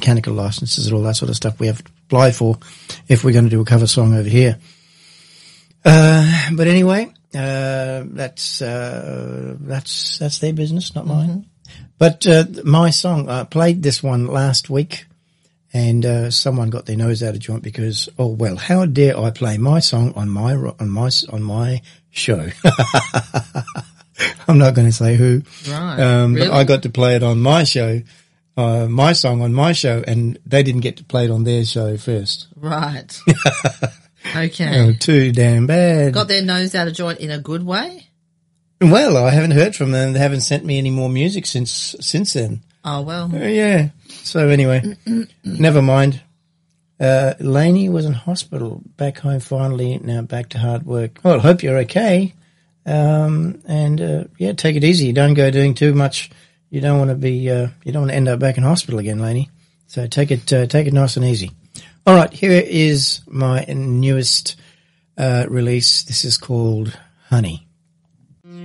mechanical licenses and all that sort of stuff we have to apply for if we're going to do a cover song over here. But anyway, that's their business, not mine. But my song, I played this one last week, and someone got their nose out of joint because, oh well, how dare I play my song on my show? I'm not going to say who. Right. Really? But I got to play it on my show, my song on my show, and they didn't get to play it on their show first. Right. Okay. Oh, too damn bad. Got their nose out of joint in a good way? Well, I haven't heard from them. They haven't sent me any more music since then. Oh, well. Yeah. So anyway, never mind. Lainey was in hospital, back home finally, now back to hard work. Well, I hope you're okay. Yeah, take it easy. Don't go doing too much. You don't want to be, you don't want to end up back in hospital again, Lainey. So take it nice and easy. All right. Here is my newest, release. This is called Honey.